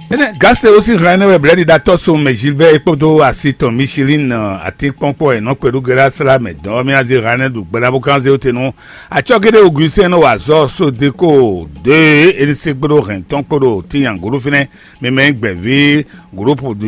Gaste aussi René Bledi Datoso mais Gilbert Epodo Asiton Micheline ati pompo e no peru grâce la mais do mi azi René du Blabo kanze otenu a chokede Augustin no wazo so deko de eni sekbro renton poro ti anguru fine me gbevi groupe